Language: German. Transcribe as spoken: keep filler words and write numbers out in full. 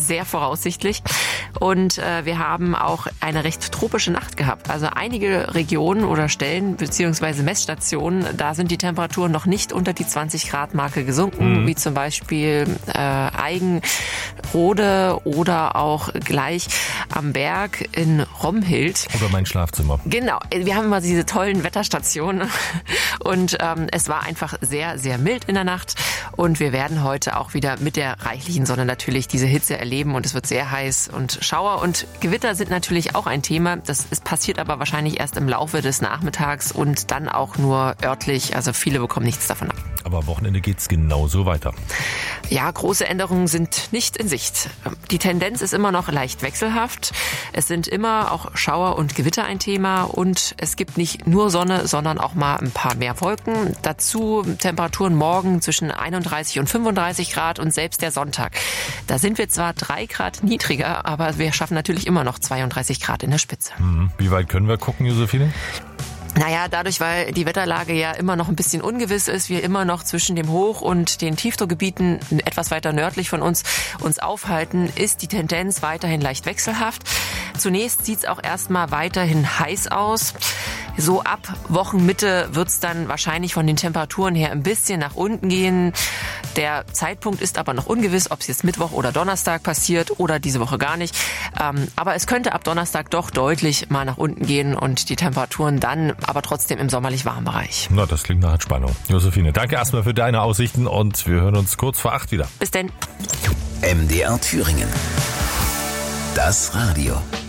sehr voraussichtlich. Und äh, wir haben auch eine recht tropische Nacht gehabt. Also einige Regionen oder Stellen bzw. Messstationen, da sind die Temperaturen noch nicht unter die zwanzig Grad Marke gesunken, mhm. wie zum Beispiel äh, Eigenrode oder auch gleich am Berg in Romhild. Oder mein Schlafzimmer. Genau, wir haben immer diese tollen Wetterstationen und ähm, es war einfach sehr, sehr mild in der Nacht und wir werden heute auch wieder mit der reichlichen Sonne natürlich diese Hitze erleben und es wird sehr heiß und Schauer und Gewitter sind natürlich auch ein Thema. Das ist passiert aber wahrscheinlich erst im Laufe des Nachmittags und dann auch nur örtlich, also viele bekommen nichts davon ab. Aber am Wochenende geht's genauso weiter. Ja, große Änderungen sind nicht in Sicht. Die Tendenz ist immer noch leicht wechselhaft. Es sind immer auch Schauer und Gewitter ein Thema und es gibt nicht nur Sonne, sondern auch mal ein paar mehr Wolken. Dazu Temperaturen morgen zwischen einunddreißig und fünfunddreißig Grad und selbst der Sonntag. Da sind wir zwar drei Grad niedriger, aber wir schaffen natürlich immer noch zweiunddreißig Grad in der Spitze. Wie weit können wir gucken, Josephine? Naja, dadurch, weil die Wetterlage ja immer noch ein bisschen ungewiss ist, wir immer noch zwischen dem Hoch- und den Tiefdruckgebieten etwas weiter nördlich von uns uns aufhalten, ist die Tendenz weiterhin leicht wechselhaft. Zunächst sieht es auch erstmal weiterhin heiß aus. So ab Wochenmitte wird es dann wahrscheinlich von den Temperaturen her ein bisschen nach unten gehen. Der Zeitpunkt ist aber noch ungewiss, ob es jetzt Mittwoch oder Donnerstag passiert oder diese Woche gar nicht. Ähm, aber es könnte ab Donnerstag doch deutlich mal nach unten gehen und die Temperaturen dann aber trotzdem im sommerlich warmen Bereich. Na, das klingt nach Entspannung. Josephine, danke erstmal für deine Aussichten und wir hören uns kurz vor acht wieder. Bis denn. M D R Thüringen. Das Radio.